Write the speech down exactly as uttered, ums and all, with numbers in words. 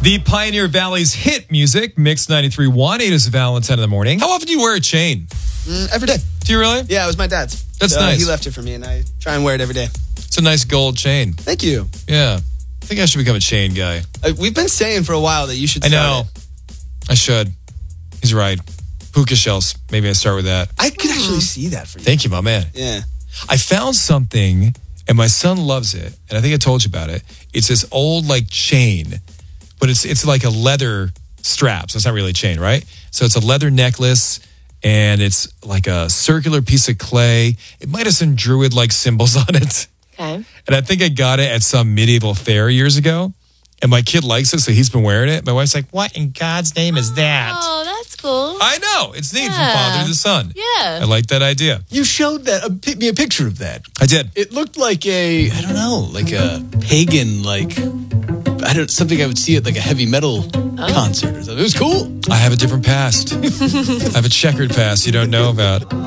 The Pioneer Valley's hit music, Mix ninety-three point one. It is Valentine in the morning. How often do you wear a chain? Mm, every day. Do you really? Yeah, it was my dad's. That's so nice. He left it for me, and I try and wear it every day. It's a nice gold chain. Thank you. Yeah. I think I should become a chain guy. Uh, we've been saying for a while that you should I start know. it. I should. He's right. Puka shells. Maybe I start with that. I could actually see that for you. Thank you, my man. Yeah. I found something, and my son loves it, and I think I told you about it. It's this old, like, chain, but it's it's like a leather strap, so it's not really a chain, right? So it's a leather necklace, and it's like a circular piece of clay. It might have some druid-like symbols on it. Okay. And I think I got it at some medieval fair years ago, and my kid likes it, so he's been wearing it. My wife's like, what in God's name is that? Oh, that's cool. I know. It's neat Yeah. from father to son. Yeah. I like that idea. You showed that uh, pi- me a picture of that. I did. It looked like a I don't know, like a pagan, like I don't something I would see at like a heavy metal concert or something. It was cool. I have a different past. I have a checkered past you don't know about.